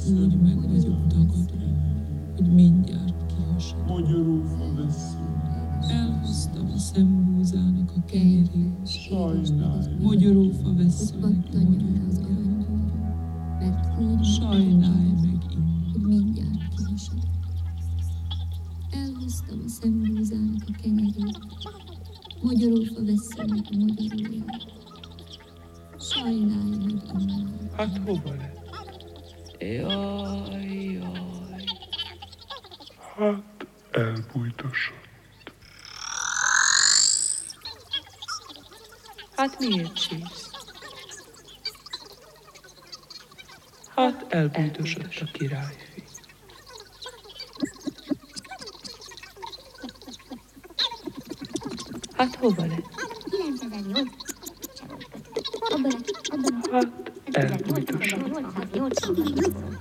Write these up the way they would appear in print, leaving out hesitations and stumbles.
úgy meg vagyok tagadva, hogy mindjárt kihasad. Magyarul veszünk. Elhoztam a szembúzának a kenyerét, Sajnálj. mogyorófa vesszőnek a mogyoróját. Mert úgy Sajnálj meg innen. hogy mindjárt kihasad. Elhoztam a szembúzának a kenyerét, mogyorófa vesszőnek a mogyoróját. Sajnálj meg innen. Hát hova lett? Jaj. Hát elbújtosott. Hát miért sírsz? Hát elbújtosott a királyfi. Hát hova lett? Hát elbújtosott.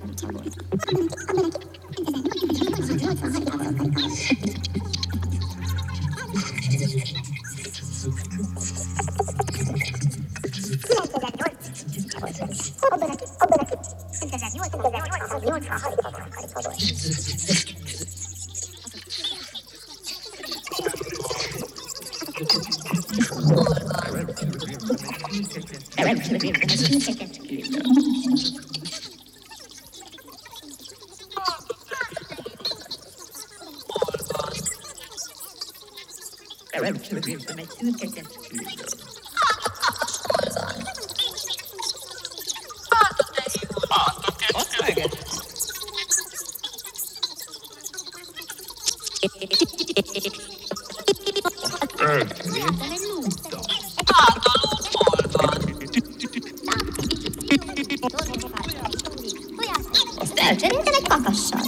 Azt elcseréltem egy kakassal.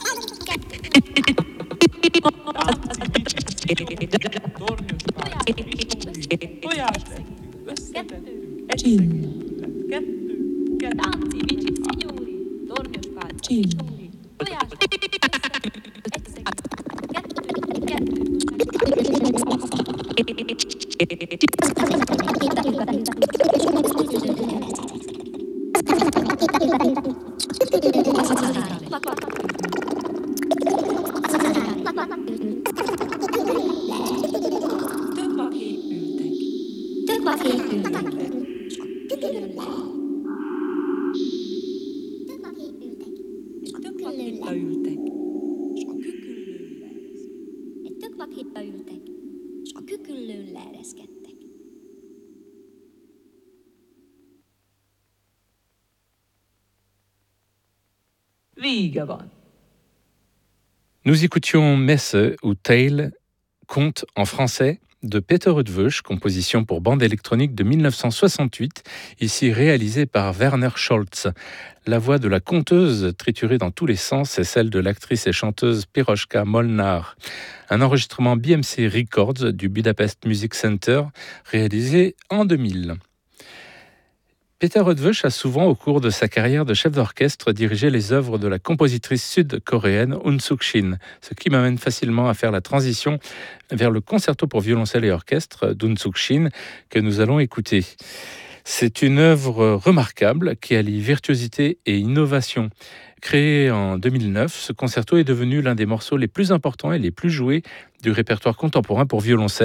Vége van. Nous écoutions Messe ou Tale, conte en français de Peter Eötvös, composition pour bande électronique de 1968, ici réalisée par Werner Scholz. La voix de la conteuse, triturée dans tous les sens, est celle de l'actrice et chanteuse Piroshka Molnár. Un enregistrement BMC Records du Budapest Music Center, réalisé en 2000. Peter Eötvös a souvent, au cours de sa carrière de chef d'orchestre, dirigé les œuvres de la compositrice sud-coréenne Eun Suk-shin, ce qui m'amène facilement à faire la transition vers le concerto pour violoncelle et orchestre d'Eun Suk-shin que nous allons écouter. C'est une œuvre remarquable qui allie virtuosité et innovation. Créé en 2009, ce concerto est devenu l'un des morceaux les plus importants et les plus joués du répertoire contemporain pour violoncelle.